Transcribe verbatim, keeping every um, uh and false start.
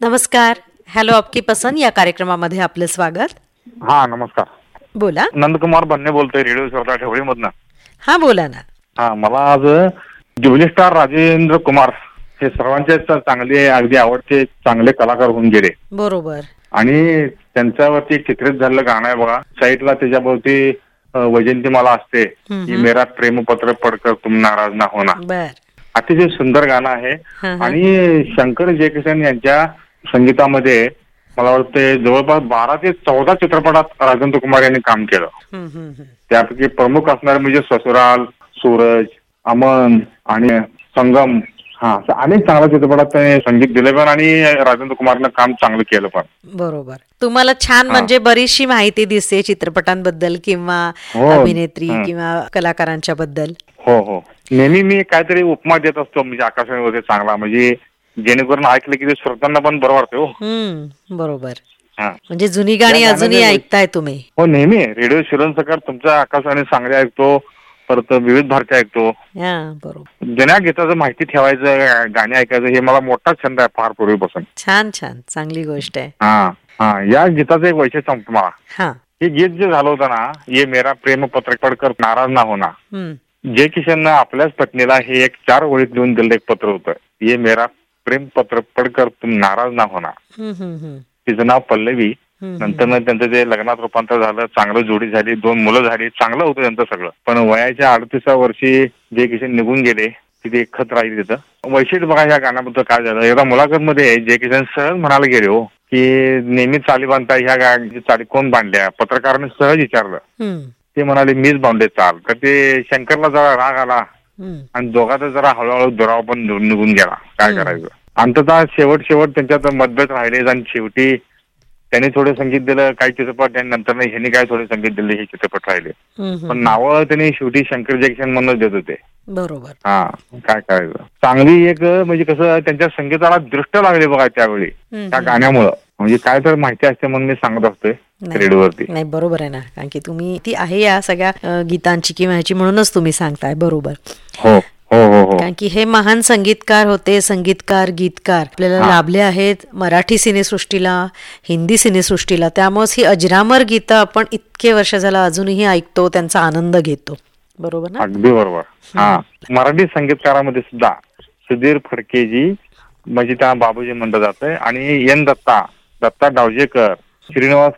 नमस्कार. हॅलो आपकी पसंद या कार्यक्रमामध्ये आपलं स्वागत. हा नमस्कार. बोला. नंदकुमार बन्ने बोलतोय रेडिओ श्रोता ठेवळी मधनं. हा बोला ना. हा मला आज ज्युबली स्टार राजेंद्र कुमार हे सर्वांचे चांगले अगदी आवडते चांगले कलाकार होऊन गेले. बरोबर. आणि त्यांच्यावरती चित्रित झालेलं गाणं आहे बघा. साईडला त्याच्याभोवती वैजंती मला असते की मेरा प्रेमपत्र पडकर तुम नाराज ना होना. बर. अतिशय सुंदर गाणं आहे. हं, हं. आणि शंकर जयकिशन यांच्या संगीतामध्ये मला वाटतं जवळपास बारा ते चौदा चित्रपटात राजेंद्र कुमार यांनी काम केलं. हं, हं, हं. त्यापैकी प्रमुख असणारे म्हणजे ससुराल, सूरज, अमन आणि संगम. हा असं अनेक चांगल्या चित्रपटात त्याने संगीत दिले पण आणि राजेंद्र कुमारनं काम चांगलं केलं पण. बरोबर. तुम्हाला छान म्हणजे बरीचशी माहिती दिसते चित्रपटांबद्दल किंवा हो. अभिनेत्री हं. किंवा कलाकारांच्या बद्दल. हो हो नेहमी मी काहीतरी उपमा देत असतो म्हणजे आकाशवाणीमध्ये चांगला म्हणजे जेणेकरून ऐकलं की ते श्रोत्यांना पण बरं वाटतं. हो हम्म बरोबर. हा म्हणजे जुनी गाणी या अजूनही गाण्याने- ऐकताय तुम्ही. हो नेहमी रेडिओ शिरण सकाळ तुमच्या आकाशवाणी चांगले ऐकतो. परत विविध भारती ऐकतो. हा बरोबर. जुन्या गीताचं माहिती ठेवायचं गाणी ऐकायचं हे मला मोठा छंद आहे फार पूर्वीपासून. छान छान चांगली गोष्ट आहे. हा हा या गीताचं एक वैशिष्ट्य सांगतो मला. हा. हे गीत जे झालं होतं ना ये मेरा प्रेम पत्र पडकर नाराज ना होना. हम्म. जय किशननं आपल्याच पत्नीला हे एक चार ओळीत लिहून दिलेलं एक पत्र होतं. ये मेरा प्रेम पत्र पडकर तुम नाराज ना होना. हम्म, हम्म, हम्म. तिचं नाव पल्लवी. हम्म, नंतर त्यांचं जे लग्नात रूपांतर झालं चांगलं जोडी झाली दोन मुलं झाली चांगलं होतं त्यांचं सगळं. पण वयाच्या अडतीसव्या वर्षी जय किशन निघून गेले. तिथे एक खत राहिली तिथं. वैशिष्ट्य बघा या गाण्याबद्दल काय झालं. एकदा मुलाखत मध्ये जय किशन सहज म्हणायला गेले हो की नेहमी चाली बांधता ह्या गाडी चाली कोण बांधल्या. पत्रकाराने सहज विचारलं. हम्म, ते म्हणाले मीच बांधले चाल. तर ते शंकरला जरा राग आला हम्म. आणि दोघांचा जरा हळूहळू दुरावा पण निघून गेला. काय हम्म. करायचं. अंततः शेवट शेवट त्यांच्यात मतभेद राहिले आणि शेवटी त्यांनी थोडे संगीत दिलं काही चित्रपट आणि नंतर ह्यांनी काय थोडे संगीत दिले हे चित्रपट राहिले. हम्म, पण नावं त्यांनी शेवटी शंकर जयकिशन म्हणून देत होते. बरोबर. हा काय करायचं. चांगली एक म्हणजे कसं त्यांच्या संगीताला दृष्ट लागले बघा त्यावेळी हम्म, त्या हम्म. गाण्यामुळं. म्हणजे काय तर माहिती असते म्हणून मी सांगत असतोय नाही. रेडिओवरती. नाही बरोबर आहे ना कारण की तुम्ही ती आहे या सगळ्या अ, गीतांची किंवा ह्याची म्हणूनच तुम्ही सांगताय. बरोबर. हो हो हो हो कारण की हे महान संगीतकार होते. संगीतकार गीतकार आपल्याला हा. लाभले आहेत मराठी सिनेसृष्टीला हिंदी सिनेसृष्टीला. त्यामुळेच ही अजरामर गीतं आपण इतके वर्ष झालं अजूनही ऐकतो त्यांचा आनंद घेतो. बरोबर ना. अगदी बरोबर. हा मराठी संगीतकारामध्ये सुद्धा सुधीर फडकेजी म्हणजे त्या बाबूजी म्हणलं जातंय आणि एन दत्ता दत्ता डावजेकर श्रीनिवास